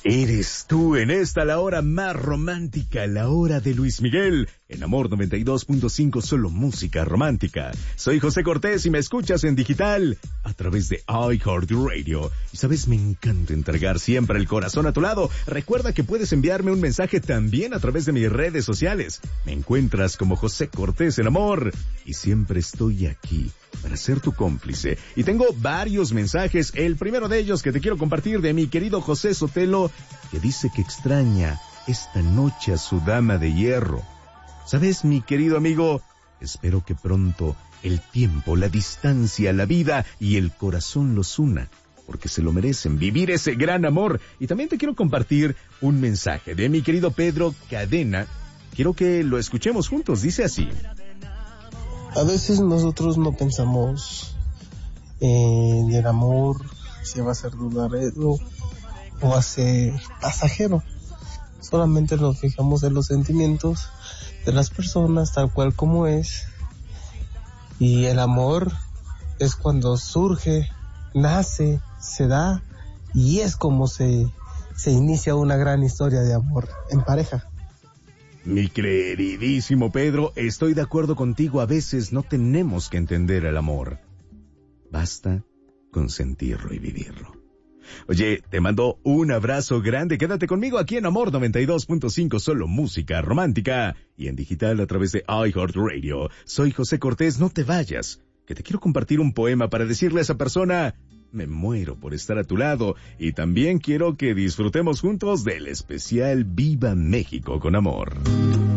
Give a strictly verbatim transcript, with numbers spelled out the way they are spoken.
Eres tú en esta la hora más romántica, la hora de Luis Miguel. En Amor noventa y dos punto cinco, solo música romántica. Soy José Cortés y me escuchas en digital a través de iHeartRadio. Y sabes, me encanta entregar siempre el corazón a tu lado. Recuerda que puedes enviarme un mensaje también a través de mis redes sociales. Me encuentras como José Cortés en Amor. Y siempre estoy aquí para ser tu cómplice. Y tengo varios mensajes. El primero de ellos que te quiero compartir de mi querido José Sotelo, que dice que extraña esta noche a su dama de hierro. ¿Sabes, mi querido amigo? Espero que pronto el tiempo, la distancia, la vida y el corazón los una, porque se lo merecen, vivir ese gran amor. Y también te quiero compartir un mensaje de mi querido Pedro Cadena. Quiero que lo escuchemos juntos. Dice así: a veces nosotros no pensamos en el amor, si va a ser duradero o va a ser pasajero. Solamente nos fijamos en los sentimientos de las personas tal cual como es. Y el amor es cuando surge, nace, se da, y es como se, se inicia una gran historia de amor en pareja. Mi queridísimo Pedro, estoy de acuerdo contigo. A veces no tenemos que entender el amor. Basta con sentirlo y vivirlo. Oye, te mando un abrazo grande. Quédate conmigo aquí en Amor noventa y dos punto cinco, solo música romántica. Y en digital a través de iHeartRadio. Soy José Cortés, no te vayas, que te quiero compartir un poema para decirle a esa persona: me muero por estar a tu lado. Y también quiero que disfrutemos juntos del especial Viva México con Amor.